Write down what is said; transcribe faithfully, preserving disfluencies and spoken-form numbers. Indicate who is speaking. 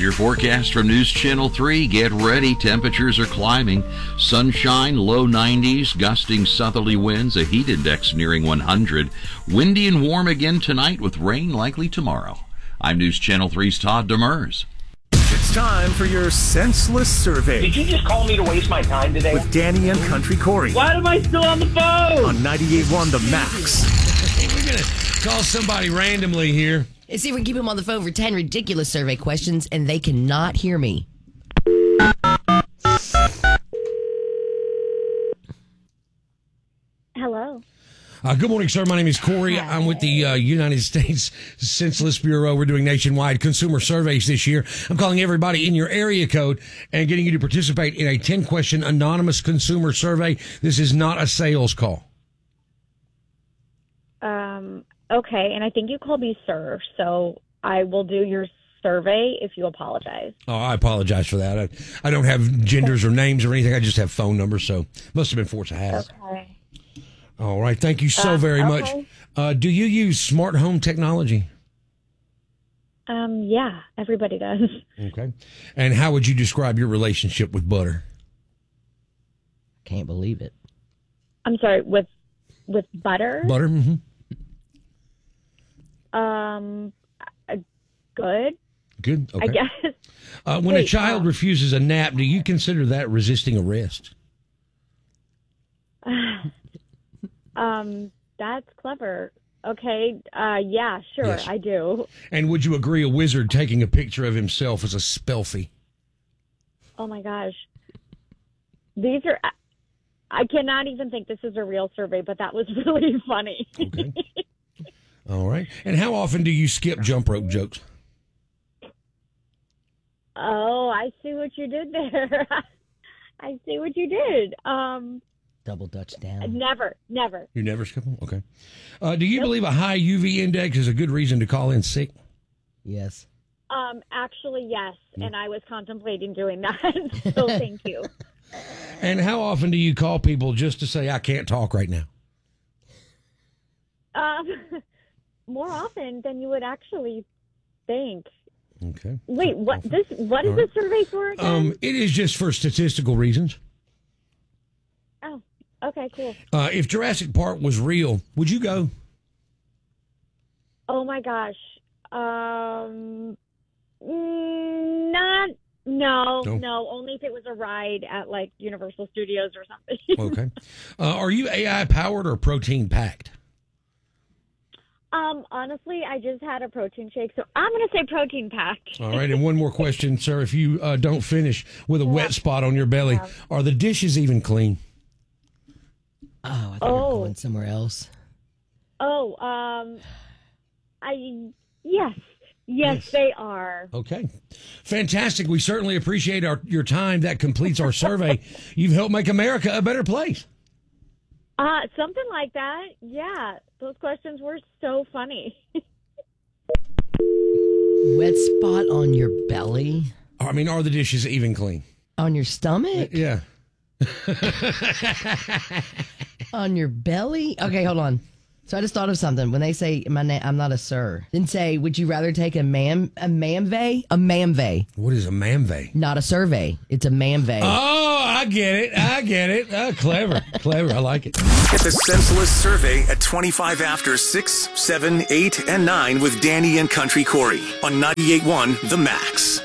Speaker 1: Your forecast from News Channel three. Get ready. Temperatures are climbing. Sunshine, low nineties, gusting southerly winds, a heat index nearing one hundred. Windy and warm again tonight with rain likely tomorrow. I'm News Channel three's Todd Demers.
Speaker 2: It's time for your senseless survey.
Speaker 3: Did you just call me to waste my time today?
Speaker 2: With Danny and Country Corey.
Speaker 3: Why am I still on the phone?
Speaker 2: On ninety-eight point one The Max.
Speaker 4: We're going to call somebody randomly here.
Speaker 5: And see if we can keep them on the phone for ten ridiculous survey questions, and they cannot hear me.
Speaker 6: Hello.
Speaker 4: Uh, good morning, sir. My name is Corey.
Speaker 6: Hi.
Speaker 4: I'm with the uh, United States Census Bureau. We're doing nationwide consumer surveys this year. I'm calling everybody in your area code and getting you to participate in a ten-question anonymous consumer survey. This is not a sales call.
Speaker 6: Um. Okay, and I think you called me sir, so I will do your survey if you apologize.
Speaker 4: Oh, I apologize for that. I, I don't have genders or names or anything. I just have phone numbers, so must have been forced to have.
Speaker 6: Okay.
Speaker 4: All right. Thank you so
Speaker 6: Uh,
Speaker 4: very
Speaker 6: okay.
Speaker 4: much. Uh, do you use smart home technology?
Speaker 6: Um. Yeah, everybody does.
Speaker 4: Okay. And how would you describe your relationship with butter?
Speaker 5: Can't believe it.
Speaker 6: I'm sorry. With with butter.
Speaker 4: Butter? Mm-hmm.
Speaker 6: Um. uh, Good.
Speaker 4: Good. Okay.
Speaker 6: I guess.
Speaker 4: Uh, when a
Speaker 6: Wait,
Speaker 4: child
Speaker 6: uh,
Speaker 4: refuses a nap, do you consider that resisting arrest?
Speaker 6: Um. That's clever. Okay. Uh. Yeah. Sure.
Speaker 4: Yes.
Speaker 6: I do.
Speaker 4: And would you agree a wizard taking a picture of himself is a spelfie?
Speaker 6: Oh my gosh. These are. I cannot even think this is a real survey, but that was really funny.
Speaker 4: Okay. All right. And how often do you skip jump rope jokes?
Speaker 6: Oh, I see what you did there. I see what you did. Um,
Speaker 5: Double Dutch down.
Speaker 6: never, never.
Speaker 4: You never skip them? Okay. Uh, do you
Speaker 6: Nope.
Speaker 4: believe a high U V index is a good reason to call in sick?
Speaker 5: Yes.
Speaker 6: Um, actually, yes, and I was contemplating doing that. So thank you.
Speaker 4: And how often do you call people just to say, I can't talk right now?
Speaker 6: Um, more often than you would actually think.
Speaker 4: Okay.
Speaker 6: Wait, what? This? What is
Speaker 4: All right.
Speaker 6: the survey for again?
Speaker 4: Um, it is just for statistical reasons.
Speaker 6: oh, okay, cool.
Speaker 4: Uh, if Jurassic Park was real, would you go?
Speaker 6: Oh my gosh. Um, mm, not. No,
Speaker 4: No?
Speaker 6: no, only if it was a ride at like Universal Studios or something.
Speaker 4: Okay. Uh, are you A I powered or protein packed?
Speaker 6: Um, honestly, I just had a protein shake, so I'm going to say protein packed.
Speaker 4: All right. And one more question, sir. If you uh, don't finish with a wet spot on your belly,
Speaker 6: Yeah.
Speaker 4: are the dishes even clean?
Speaker 5: Oh, I thought
Speaker 6: Oh.
Speaker 5: we were going somewhere else.
Speaker 6: Oh, um, I, yes, yes,
Speaker 4: Yes.
Speaker 6: they are.
Speaker 4: Okay. Fantastic. We certainly appreciate our, your time. That completes our survey. You've helped make America a better place.
Speaker 6: Uh, something like that. Yeah, those questions were so funny.
Speaker 5: Wet spot on your belly?
Speaker 4: I mean, are the dishes even clean?
Speaker 5: On your stomach?
Speaker 4: Yeah.
Speaker 5: On your belly? Okay, hold on. So I just thought of something. When they say my name, I'm not a sir. Then say, would you rather take a mam a mamvey? A mamvey,
Speaker 4: What is a mamvey?
Speaker 5: not a survey. It's a mamvey.
Speaker 4: Oh, I get it. I get it. Oh, clever. Clever. I like it.
Speaker 2: Get the senseless survey at twenty-five after six, seven, eight, and nine with Danny and Country Corey on ninety-eight point one The Max.